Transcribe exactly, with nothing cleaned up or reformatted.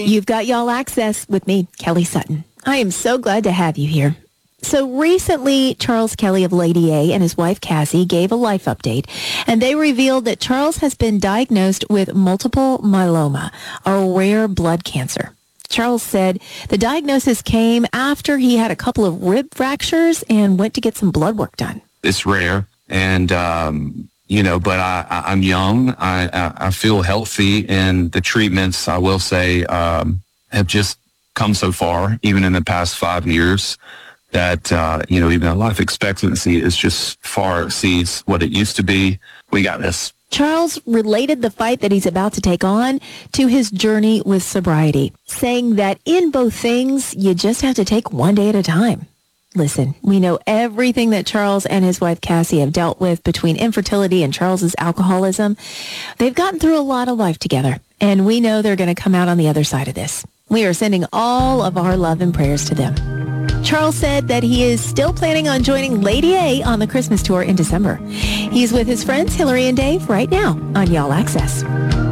You've got Y'all Access with me, Kelly Sutton. I am so glad to have you here. So recently, Charles Kelly of Lady A and his wife Cassie gave a life update, and they revealed that Charles has been diagnosed with multiple myeloma, a rare blood cancer. Charles said the diagnosis came after he had a couple of rib fractures and went to get some blood work done. It's rare, and um, you know, but I, I, I'm young. I, I, I feel healthy, and the treatments, I will say, um, have just come so far, even in the past five years. That, uh, you know, even life expectancy is just far exceeds what it used to be. We got this. Charles related the fight that he's about to take on to his journey with sobriety, saying that in both things, you just have to take one day at a time. Listen, we know everything that Charles and his wife Cassie have dealt with between infertility and Charles's alcoholism. They've gotten through a lot of life together, and we know they're going to come out on the other side of this. We are sending all of our love and prayers to them. Charles said that he is still planning on joining Lady A on the Christmas tour in December. He's with his friends Hillary and Dave right now on Y'all Access.